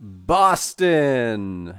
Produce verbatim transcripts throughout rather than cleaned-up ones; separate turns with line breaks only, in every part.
Boston,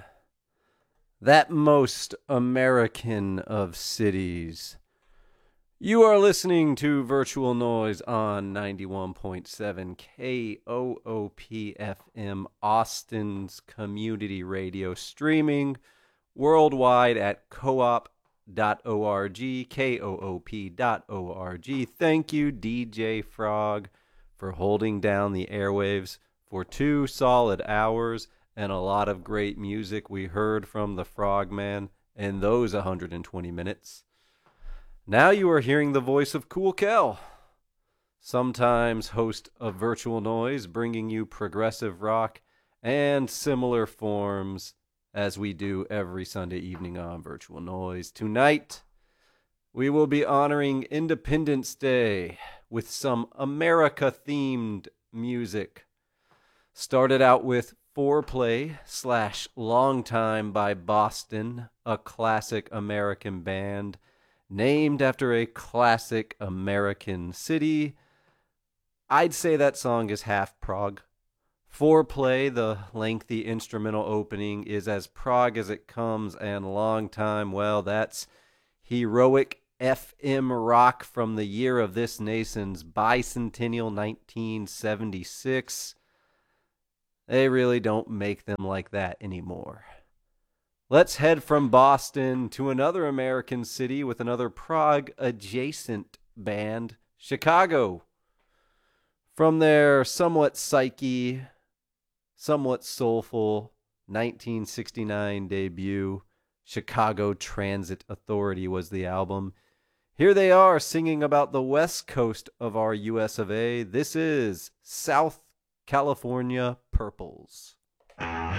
that most American of cities. You are listening to Virtual Noise on ninety-one point seven K O O P F M, Austin's community radio, streaming worldwide at coop dot org, K O O P dot org. Thank you, D J Frog, for holding down the airwaves for two solid hours and a lot of great music we heard from the Frogman in those one hundred twenty minutes. Now you are hearing the voice of Cool Kel, sometimes host of Virtual Noise, bringing you progressive rock and similar forms as we do every Sunday evening on Virtual Noise. Tonight, we will be honoring Independence Day with some America-themed music. Started out with Foreplay slash Long Time by Boston, a classic American band named after a classic American city. I'd say that song is half prog. Foreplay, the lengthy instrumental opening, is as prog as it comes, and Long Time, well, that's heroic F M rock from the year of this nation's bicentennial, nineteen seventy-six. They really don't make them like that anymore. Let's head from Boston to another American city with another prog-adjacent band, Chicago. From their somewhat psyche, somewhat soulful nineteen sixty-nine debut, Chicago Transit Authority was the album. Here they are singing about the west coast of our U S of A. This is South California Purples.